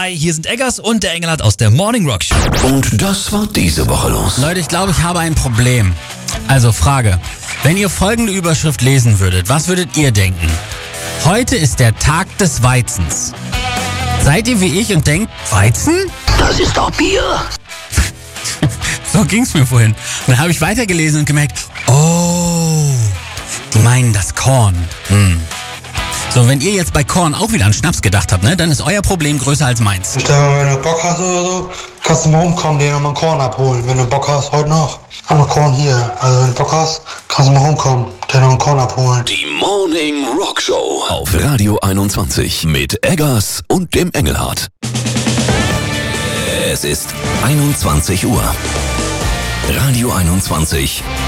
Hi, hier sind Eggers und der Engelhardt aus der Morning Rock Show. Und das war diese Woche los. Leute, ich glaube, ich habe ein Problem. Also Frage, wenn ihr folgende Überschrift lesen würdet, was würdet ihr denken? Heute ist der Tag des Weizens. Seid ihr wie ich und denkt, Weizen? Das ist doch Bier. So ging's mir vorhin. Und dann habe ich weitergelesen und gemerkt, oh, die meinen das Korn. So, wenn ihr jetzt bei Korn auch wieder an Schnaps gedacht habt, ne, dann ist euer Problem größer als meins. Ich denke, wenn du Bock hast oder so, kannst du mal rumkommen, dir nochmal Korn abholen. Wenn du Bock hast, heute noch. Haben wir Korn hier. Also wenn du Bock hast, kannst du mal rumkommen, dir noch einen Korn abholen. Die Morning Rock Show auf Radio 21 mit Eggers und dem Engelhardt. Es ist 21 Uhr. Radio 21.